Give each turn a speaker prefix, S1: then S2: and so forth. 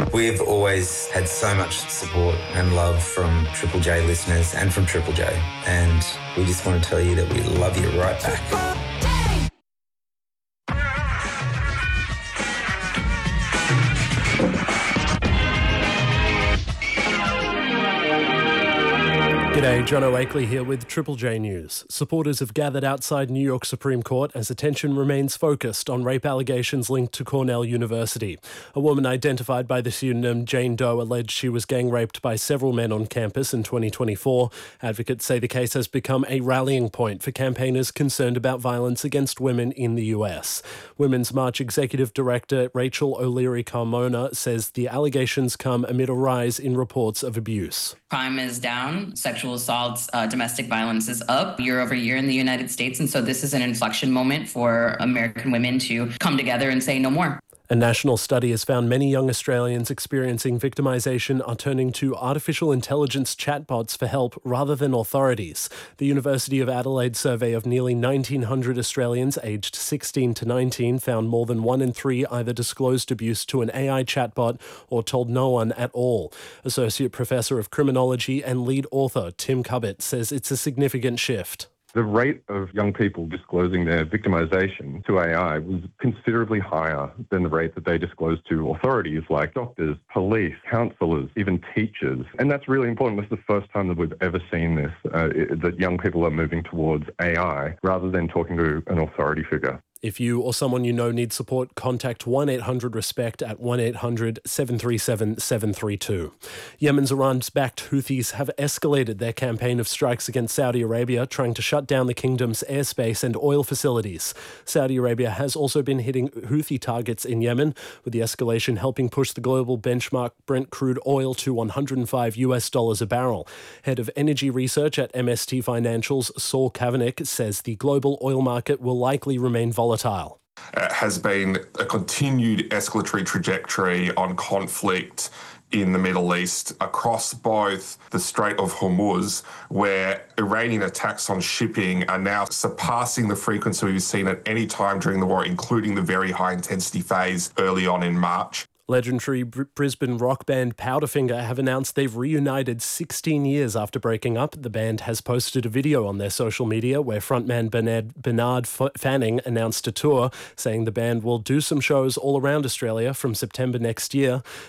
S1: We've always had so much support and love from Triple J listeners and from Triple J, and we just want to tell you that we love you right back.
S2: G'day, Jono Akeley here with Triple J News. Supporters have gathered outside New York Supreme Court as attention remains focused on rape allegations linked to Cornell University. A woman identified by the pseudonym Jane Doe alleged she was gang raped by several men on campus in 2024. Advocates say the case has become a rallying point for campaigners concerned about violence against women in the US. Women's March Executive Director Rachel O'Leary Carmona says the allegations come amid a rise in reports of abuse.
S3: Crime is down, sexual assaults, domestic violence is up year over year in the United States. And so this is an inflection moment for American women to come together and say no more.
S2: A national study has found many young Australians experiencing victimisation are turning to artificial intelligence chatbots for help rather than authorities. The University of Adelaide survey of nearly 1,900 Australians aged 16 to 19 found more than 1 in 3 either disclosed abuse to an AI chatbot or told no one at all. Associate Professor of Criminology and lead author Tim Cubbett says it's a significant shift.
S4: The rate of young people disclosing their victimisation to AI was considerably higher than the rate that they disclosed to authorities like doctors, police, counsellors, even teachers. And that's really important. This is the first time that we've ever seen this, that young people are moving towards AI rather than talking to an authority figure.
S2: If you or someone you know needs support, contact 1-800-RESPECT at 1-800-737-732. Yemen's Iran-backed Houthis have escalated their campaign of strikes against Saudi Arabia, trying to shut down the kingdom's airspace and oil facilities. Saudi Arabia has also been hitting Houthi targets in Yemen, with the escalation helping push the global benchmark Brent crude oil to $105 a barrel. Head of energy research at MST Financials, Saul Kavanagh, says the global oil market will likely remain volatile.
S5: Has been a continued escalatory trajectory on conflict in the Middle East across both the Strait of Hormuz, where Iranian attacks on shipping are now surpassing the frequency we've seen at any time during the war, including the very high intensity phase early on in March.
S2: Legendary Brisbane rock band Powderfinger have announced they've reunited 16 years after breaking up. The band has posted a video on their social media where frontman Bernard Fanning announced a tour, saying the band will do some shows all around Australia from September next year.